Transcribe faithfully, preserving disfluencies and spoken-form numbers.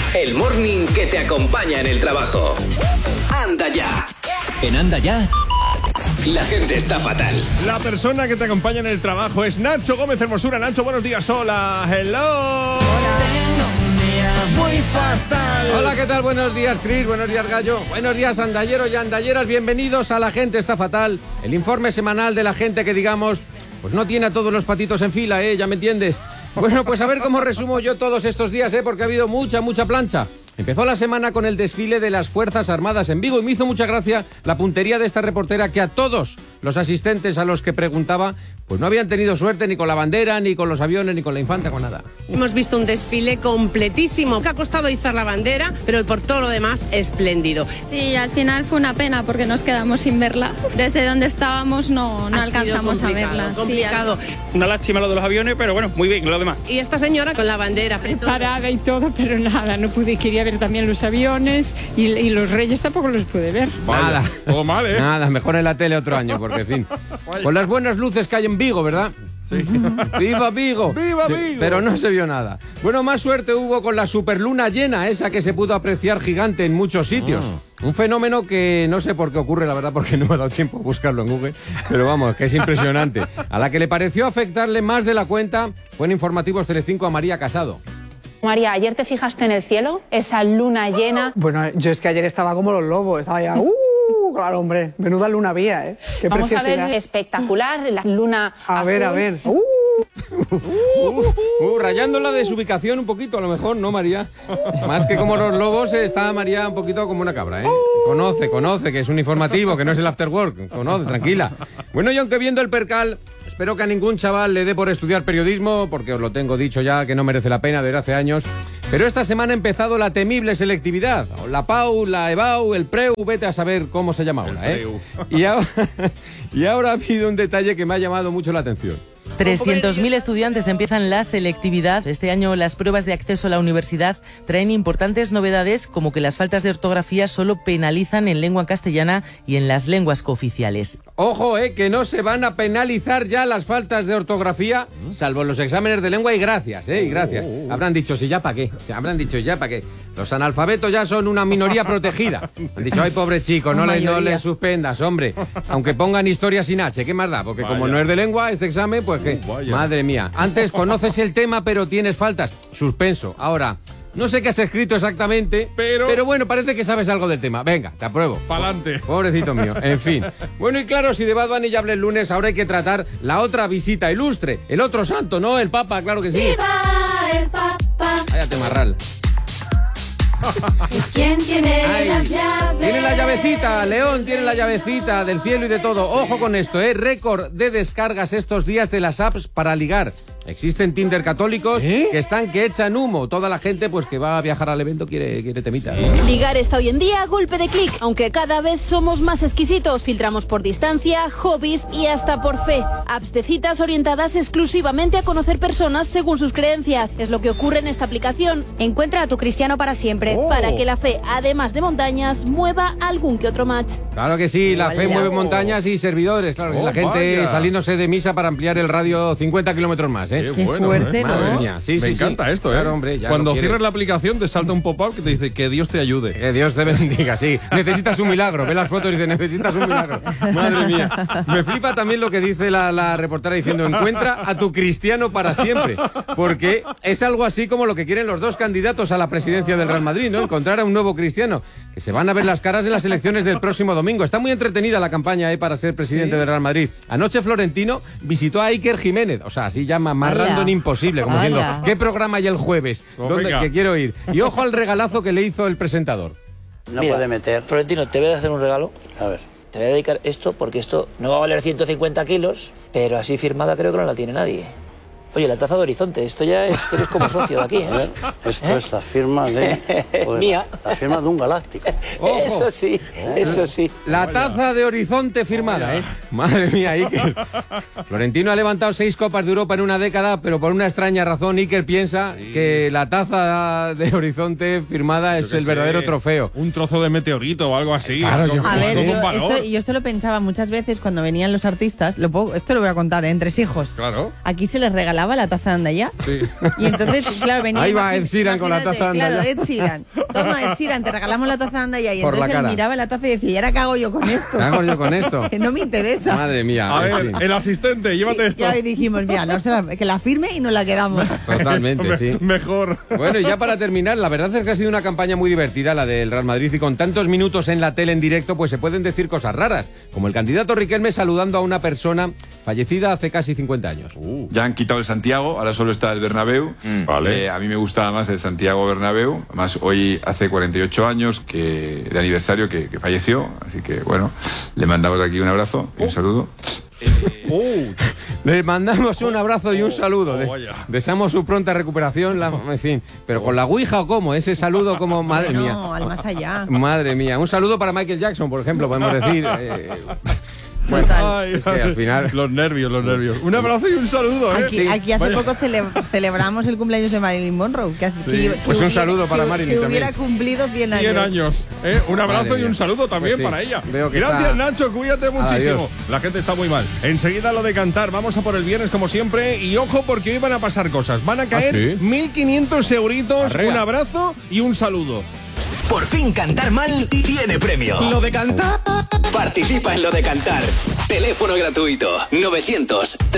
el morning que te acompaña en el trabajo. Anda ya. En Anda ya, la gente está fatal. La persona que te acompaña en el trabajo es Nacho Gómez Hermosura. Nacho, buenos días. Hola, hello. Hola. Muy fatal. Hola, ¿qué tal? Buenos días, Chris. Buenos días, Gallo. Buenos días, andalleros y andalleras. Bienvenidos a La Gente Está Fatal, el informe semanal de la gente que, digamos, pues no tiene a todos los patitos en fila, ¿eh? ¿Ya me entiendes? Bueno, pues a ver cómo resumo yo todos estos días, ¿eh? Porque ha habido mucha, mucha plancha. Empezó la semana con el desfile de las Fuerzas Armadas en Vigo y me hizo mucha gracia la puntería de esta reportera, que a todos los asistentes a los que preguntaba pues no habían tenido suerte ni con la bandera, ni con los aviones, ni con la infanta, con nada. Hemos visto un desfile completísimo, que ha costado izar la bandera, pero por todo lo demás, espléndido. Sí, al final fue una pena porque nos quedamos sin verla. Desde donde estábamos no, no alcanzamos a verla. Complicado. Sí, una lástima lo de los aviones, pero bueno, muy bien, lo demás. Y esta señora con la bandera preparada y todo, pero nada, no pude, quería ver también los aviones y, y los reyes tampoco los pude ver. Vaya, nada. Todo mal, ¿eh? Nada, mejor en la tele otro año, porque en fin. Con las buenas luces que hay en Vigo, ¿verdad? Sí. ¡Viva Vigo! ¡Viva Vigo! Sí, pero no se vio nada. Bueno, más suerte hubo con la superluna llena, esa que se pudo apreciar gigante en muchos sitios. Mm. Un fenómeno que no sé por qué ocurre, la verdad, porque no me ha dado tiempo a buscarlo en Google. Pero vamos, que es impresionante. A la que le pareció afectarle más de la cuenta fue en Informativos Telecinco a María Casado. María, ¿ayer te fijaste en el cielo? Esa luna llena. Bueno, yo es que ayer estaba como los lobos, estaba ya... ¡Uh! Claro, hombre, menuda luna había, ¿eh? Qué Vamos preciosidad. a ver, espectacular, la luna A azul. ver, a ver. ¡Uh! Uh, uh, uh, rayando la desubicación un poquito, a lo mejor, ¿no, María? Más que como los lobos, está María un poquito como una cabra, ¿eh? Conoce, conoce, que es un informativo, que no es el after work. Conoce, tranquila. Bueno, y aunque viendo el percal, espero que a ningún chaval le dé por estudiar periodismo, porque os lo tengo dicho ya, que no merece la pena, desde hace años. Pero esta semana ha empezado la temible selectividad. La P A U, la E B A U, el P R E U, vete a saber cómo se llama ahora, ¿eh? Y ahora, y ahora ha habido un detalle que me ha llamado mucho la atención. trescientos mil estudiantes empiezan la selectividad. Este año las pruebas de acceso a la universidad traen importantes novedades, como que las faltas de ortografía solo penalizan en lengua castellana y en las lenguas cooficiales. Ojo, eh, que no se van a penalizar ya las faltas de ortografía, salvo los exámenes de lengua, y gracias, eh, y gracias. Habrán dicho, ¿sí ya para qué? Se habrán dicho, ¿ya para qué? Los analfabetos ya son una minoría protegida. Han dicho, ay, pobre chico, no le, no le suspendas, hombre. Aunque pongan historia sin H, ¿qué más da? Porque vaya, como no es de lengua, este examen, pues que... Uh, madre mía. Antes conoces el tema, pero tienes faltas. Suspenso. Ahora... No sé qué has escrito exactamente, pero... pero bueno, parece que sabes algo del tema. Venga, te apruebo. Pa'lante. Pobrecito mío. En fin. Bueno, y claro, si de Bad Bunny ya hablé el lunes, ahora hay que tratar la otra visita ilustre. El otro santo, ¿no? El Papa, claro que sí. ¡Viva el Papa! Cállate, marral. ¿Quién tiene Ay, las llaves? Tiene la llavecita, León tiene la llavecita del cielo y de todo. Ojo con esto, ¿eh? Récord de descargas estos días de las apps para ligar. Existen Tinder católicos ¿Eh? que están que echan humo. Toda la gente pues que va a viajar al evento quiere, quiere temita. Ligar está hoy en día a golpe de clic, aunque cada vez somos más exquisitos. Filtramos por distancia, hobbies y hasta por fe. Apps de citas orientadas exclusivamente a conocer personas según sus creencias. Es lo que ocurre en esta aplicación. Encuentra a tu cristiano para siempre, oh. para que la fe, además de montañas, mueva algún que otro match. Claro que sí, la fe mueve montañas y servidores. Claro que oh, es la gente vaya. saliéndose de misa para ampliar el radio cincuenta kilómetros más, ¿eh? Qué, Qué bueno, fuerte, ¿eh? ¿no? Mía. Sí, Me sí, encanta sí. esto, ¿eh? Claro, hombre, ya Cuando cierras la aplicación te salta un pop-up que te dice que Dios te ayude. Que Dios te bendiga, sí. Necesitas un milagro. Ve las fotos y dice, necesitas un milagro. Madre mía. Me flipa también lo que dice la, la reportera diciendo, encuentra a tu cristiano para siempre. Porque es algo así como lo que quieren los dos candidatos a la presidencia del Real Madrid, ¿no? Encontrar a un nuevo cristiano. Que se van a ver las caras en las elecciones del próximo domingo. Está muy entretenida la campaña, ¿eh? Para ser presidente ¿Sí? del Real Madrid. Anoche Florentino visitó a Iker Jiménez. O sea, así llama, más Hola. random imposible. Como diciendo, ¿qué programa hay el jueves? Oh, ¿Dónde que quiero ir? Y ojo al regalazo que le hizo el presentador. No Mira, puede meter. Florentino, te voy a hacer un regalo. A ver. Te voy a dedicar esto porque esto no va a valer ciento cincuenta kilos, pero así firmada creo que no la tiene nadie. Oye, la taza de Horizonte, esto ya es que eres como socio de aquí, ¿eh? A ver, esto ¿Eh? es la firma de... Pues, Mía. La firma de un galáctico. Ojo. Eso sí, ¿Eh? eso sí. La taza de Horizonte firmada, ¿eh? Madre mía, Iker. Florentino ha levantado seis Copas de Europa en una década, pero por una extraña razón Iker piensa sí. que la taza de Horizonte firmada es el sé, verdadero trofeo. Un trozo de meteorito o algo así. Claro, yo, a ver, yo esto, yo esto lo pensaba muchas veces cuando venían los artistas. Lo puedo, esto lo voy a contar, ¿eh? Entre hijos. Claro. Aquí se les regala regalaba la taza de Anda Ya. Sí. Y entonces, claro, venía... Ahí va Ed Sheeran con la taza de Anda Claro, Ya. Ed Sheeran. Toma, Ed Sheeran, te regalamos la taza de Anda Ya. Y Por la entonces él cara. miraba la taza y decía, ¿y ahora qué hago yo con esto? ¿Qué hago yo con esto? Que no me interesa. Madre mía. A en ver, fin. el asistente, llévate esto. Ya dijimos, mira, no se la- que la firme y nos la quedamos. Totalmente, Me- sí. Mejor. Bueno, y ya para terminar, la verdad es que ha sido una campaña muy divertida la del Real Madrid y con tantos minutos en la tele en directo, pues se pueden decir cosas raras, como el candidato Riquelme saludando a una persona fallecida hace casi cincuenta años. Uh. Ya han quitado el Santiago, ahora solo está el Bernabéu. Vale. Eh, a mí me gustaba más el Santiago Bernabéu. Además, hoy hace cuarenta y ocho años que, de aniversario que, que falleció. Así que, bueno, le mandamos de aquí un abrazo y un saludo. Uh, Le mandamos un abrazo y un saludo. oh, Des- vaya. deseamos su pronta recuperación, la- en fin. Pero con la ouija o cómo, ese saludo como, madre mía. No, al más allá. Madre mía. Un saludo para Michael Jackson, por ejemplo, podemos decir. eh, bueno, Ay, es que al final... Los nervios, los nervios. Un abrazo y un saludo, ¿eh? Aquí, aquí hace Vaya. poco cele- celebramos el cumpleaños de Marilyn Monroe. Que, hace- Sí. que- que Pues un hubiera- saludo para que- Marilyn que también. hubiera cumplido cien años. cien años. ¿eh? Un abrazo Madre y un mía. saludo también Pues sí, para ella. veo que Gracias, está- Nacho. Cuídate muchísimo. Adiós. La gente está muy mal. Enseguida lo de cantar. Vamos a por el viernes, como siempre. Y ojo, porque hoy van a pasar cosas. Van a caer ¿sí? mil quinientos euritos. Arrea. Un abrazo y un saludo. Por fin cantar mal tiene premio. Lo de cantar. Participa en lo de cantar. Teléfono gratuito novecientos